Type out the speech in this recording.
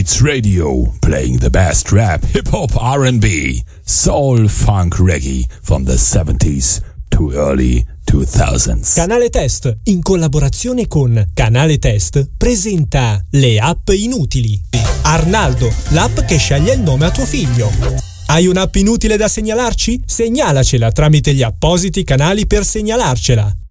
Beats Radio, playing the best rap, hip-hop, R&B, soul, funk, reggae from the 70s to early 2000s. Canale Test, in collaborazione con Canale Test, presenta le app inutili. Arnaldo, l'app che sceglie il nome a tuo figlio. Hai un'app inutile da segnalarci? Segnalacela tramite gli appositi canali per segnalarcela.